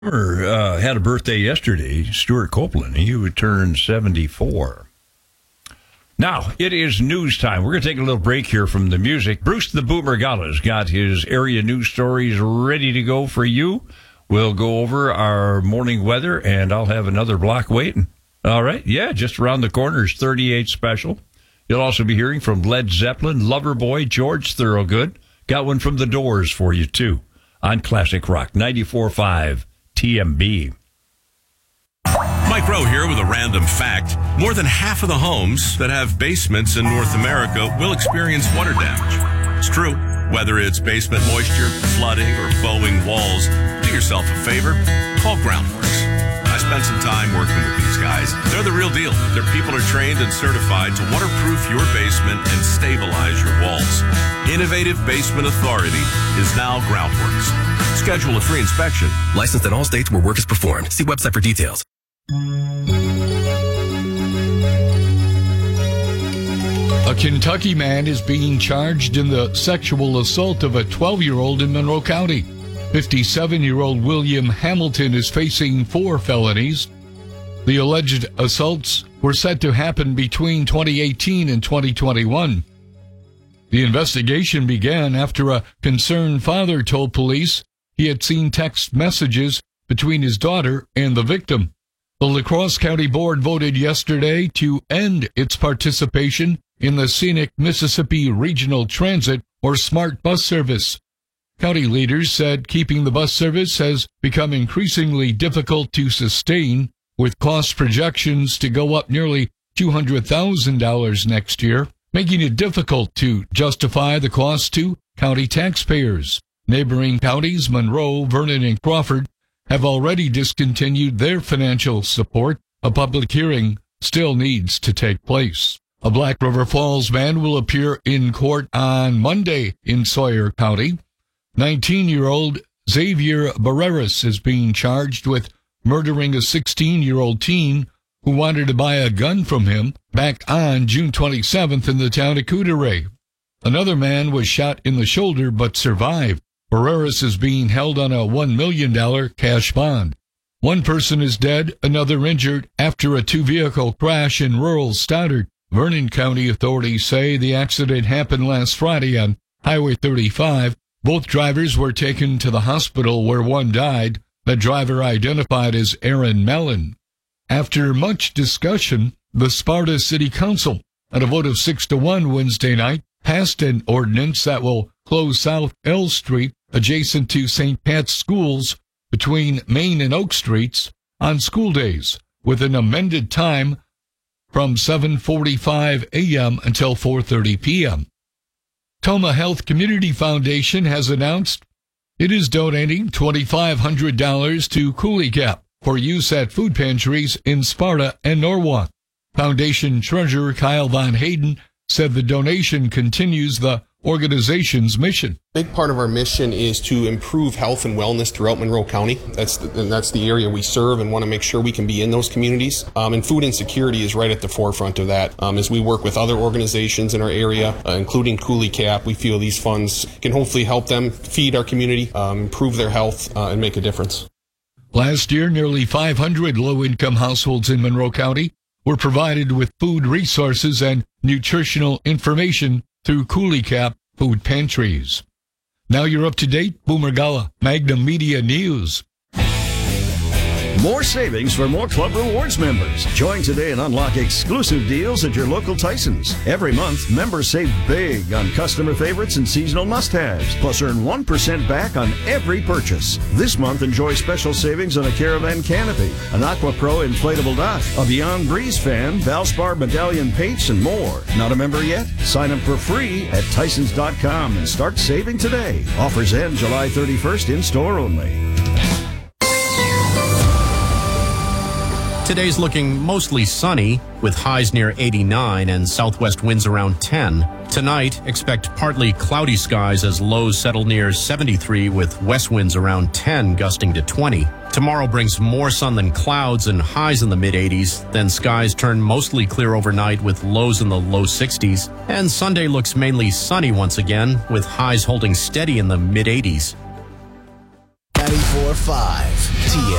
Had a birthday yesterday, Stuart Copeland. He would turn 74. Now, it is news time. We're going to take a little break here from the music. Bruce the Boomer Gala's got his area news stories ready to go for you. We'll go over our morning weather, and I'll have another block waiting. All right? Yeah, just around the corner is 38 Special. You'll also be hearing from Led Zeppelin, Loverboy, George Thorogood. Got one from The Doors for you, too, on Classic Rock 94.5 TMB. Mike Rowe here with a random fact. More than half of the homes that have basements in North America will experience water damage. It's true. Whether it's basement moisture, flooding, or bowing walls, do yourself a favor. Call Groundworks. I spent some time working with these guys. They're the real deal. Their people are trained and certified to waterproof your basement and stabilize your walls. Innovative Basement Authority is now Groundworks. Schedule a free inspection. Licensed in all states where work is performed. See website for details. A Kentucky man is being charged in the sexual assault of a 12-year-old in Monroe County. 57-year-old William Hamilton is facing 4 felonies. The alleged assaults were said to happen between 2018 and 2021. The investigation began after a concerned father told police he had seen text messages between his daughter and the victim. The La Crosse County Board voted yesterday to end its participation in the Scenic Mississippi Regional Transit, or SMART bus service. County leaders said keeping the bus service has become increasingly difficult to sustain, with cost projections to go up nearly $200,000 next year, making it difficult to justify the cost to county taxpayers. Neighboring counties, Monroe, Vernon, and Crawford, have already discontinued their financial support. A public hearing still needs to take place. A Black River Falls man will appear in court on Monday in Sawyer County. 19-year-old Xavier Barreras is being charged with murdering a 16-year-old teen who wanted to buy a gun from him back on June 27th in the town of Coudray. Another man was shot in the shoulder but survived. Barreras is being held on a $1 million cash bond. One person is dead, another injured after a 2-vehicle crash in rural Stoddard. Vernon County authorities say the accident happened last Friday on Highway 35. Both drivers were taken to the hospital where one died, the driver identified as Aaron Mellon. After much discussion, the Sparta City Council, at a vote of 6-1 Wednesday night, passed an ordinance that will close South L Street adjacent to St. Pat's schools between Main and Oak Streets on school days, with an amended time from 7:45 a.m. until 4:30 p.m. Toma Health Community Foundation has announced it is donating $2,500 to Coulee Cap for use at food pantries in Sparta and Norwalk. Foundation Treasurer Kyle Von Hayden said the donation continues the organization's mission. Big part of our mission is to improve health and wellness throughout Monroe County. That's the area we serve and want to make sure we can be in those communities. And food insecurity is right at the forefront of that. As we work with other organizations in our area, including Coulee Cap, we feel these funds can hopefully help them feed our community, improve their health, and make a difference. Last year, nearly 500 low-income households in Monroe County were provided with food resources and nutritional information through Coulee Cap food pantries. Now you're up to date. Boomer Gala, Magnum Media News. More savings for more Club Rewards members. Join today and unlock exclusive deals at your local Tysons. Every month, members save big on customer favorites and seasonal must-haves, plus earn 1% back on every purchase. This month, enjoy special savings on a Caravan canopy, an Aqua Pro inflatable dock, a Beyond Breeze fan, Valspar medallion paints, and more. Not a member yet? Sign up for free at Tysons.com and start saving today. Offers end July 31st in store only. Today's looking mostly sunny, with highs near 89 and southwest winds around 10. Tonight, expect partly cloudy skies as lows settle near 73 with west winds around 10 gusting to 20. Tomorrow brings more sun than clouds and highs in the mid-80s. Then skies turn mostly clear overnight with lows in the low 60s. And Sunday looks mainly sunny once again, with highs holding steady in the mid-80s. 94.5